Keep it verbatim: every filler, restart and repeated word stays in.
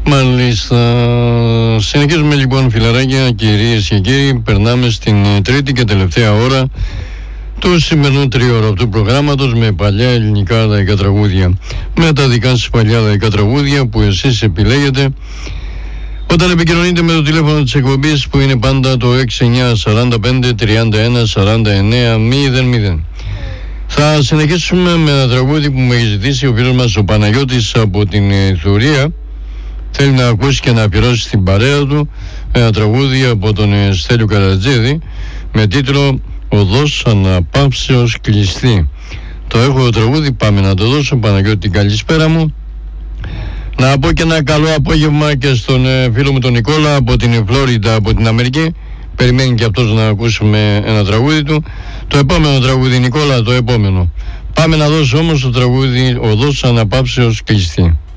Μάλιστα. Συνεχίζουμε λοιπόν, φιλαράκια, κυρίες και κύριοι. Περνάμε στην τρίτη και τελευταία ώρα του σημερινού τριώρου του προγράμματος με παλιά ελληνικά λαϊκά τραγούδια. Με τα δικά σας παλιά λαϊκά τραγούδια που εσείς επιλέγετε όταν επικοινωνείτε με το τηλέφωνο της εκπομπής που είναι πάντα το έξι εννιά τέσσερα πέντε τριάντα ένα σαράντα εννέα μηδέν μηδέν. Θα συνεχίσουμε με ένα τραγούδι που μου έχει ζητήσει ο φίλος μας ο Παναγιώτης από την Θουρία. Θέλει να ακούσει και να αφιερώσει στην παρέα του ένα τραγούδι από τον Στέλιο Καρατζίδη με τίτλο «Οδός Αναπαύσεως Κλειστή». Το έχω το τραγούδι, πάμε να το δώσω. Παναγιώτη, την καλησπέρα μου. Να πω και ένα καλό απόγευμα και στον φίλο μου τον Νικόλα από την Φλόριντα, από την Αμερική. Περιμένει και αυτός να ακούσουμε ένα τραγούδι του. Το επόμενο τραγούδι, Νικόλα, το επόμενο. Πάμε να δώσω όμως το τραγούδι «Οδός Αναπαύσεως Κλειστή».